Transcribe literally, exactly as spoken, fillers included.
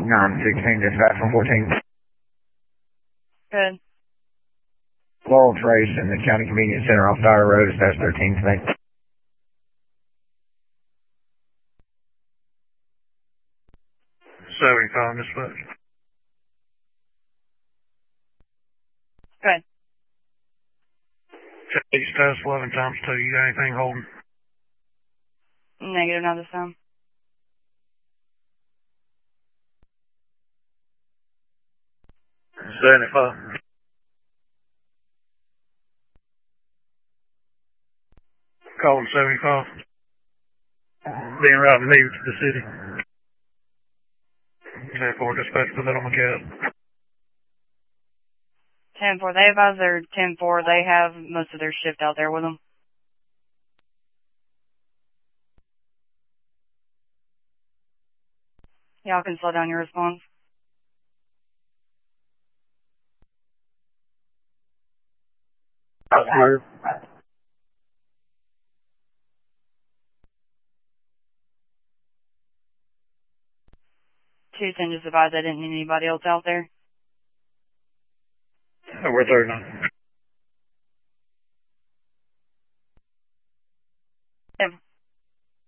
nine sixteen, dispatch one fourteen. Good. Laurel Trace in the County Convenience Center off Dyer Road, dispatch thirteen today. seventy-five, dispatch. Good. East test eleven times two. You got anything holding? Negative, not this time. seventy-five. Calling seventy-five. Being routed me to the city. ten four, dispatch, put that on my cab. ten four, they advise their ten four. They have most of their shift out there with them. Y'all can slow down your response. Affirmative. two ten just advised I didn't need anybody else out there. We're thirty-nine.